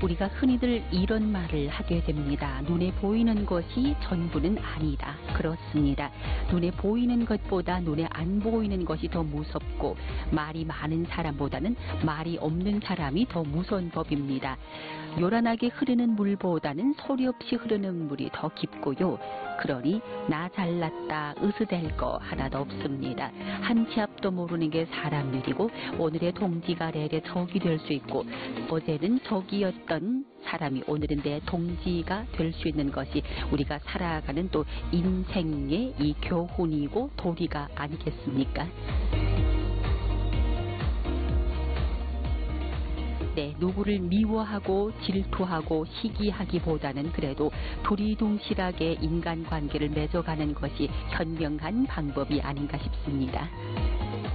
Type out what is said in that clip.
우리가 흔히들 이런 말을 하게 됩니다. 눈에 보이는 것이 전부는 아니다. 그렇습니다. 눈에 보이는 것보다 눈에 안 보이는 것이 더 무섭고 말이 많은 사람보다는 말이 없는 사람이 더 무서운 법입니다. 요란하게 흐르는 물보다는 소리 없이 흐르는 물이 더 깊고요. 그러니 나 잘났다 으스댈 거 하나도 없습니다. 한 치 앞도 모르는 게 사람 일이고 오늘의 동지가 내일의 적이 될 수 있고 어제는 적이었던 사람이 오늘은 내 동지가 될 수 있는 것이 우리가 살아가는 또 인생의 이 교훈이고 도리가 아니겠습니까? 네, 누구를 미워하고 질투하고 시기하기보다는 그래도 두리둥실하게 인간관계를 맺어가는 것이 현명한 방법이 아닌가 싶습니다.